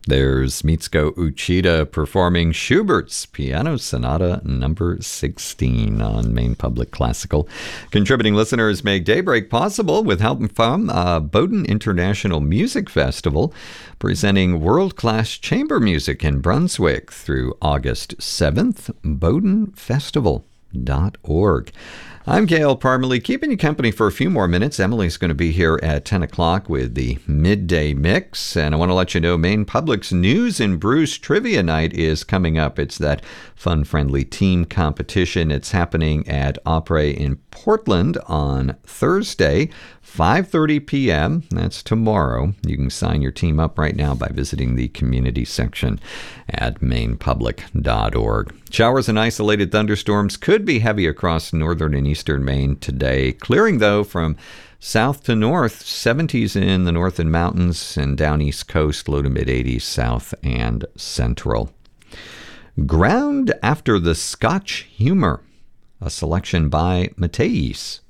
There's Mitsuko Uchida performing Schubert's Piano Sonata Number 16 on Maine Public Classical. Contributing listeners make Daybreak possible with help from Bowdoin International Music Festival, presenting world-class chamber music in Brunswick through August 7th, bowdoinfestival.org. I'm Gail Parmalee, keeping you company for a few more minutes. Emily's going to be here at 10 o'clock with the Midday Mix. And I want to let you know Maine Public's News and Brews Trivia Night is coming up. It's that fun-friendly team competition. It's happening at Opry in Portland on Thursday, 5:30 p.m. That's tomorrow. You can sign your team up right now by visiting the community section at mainepublic.org. Showers and isolated thunderstorms could be heavy across northern and eastern Maine today. Clearing, though, from south to north, 70s in the north and mountains, and down east coast, low to mid-80s south and central. Ground After the Scotch Humor, a selection by Matthijs.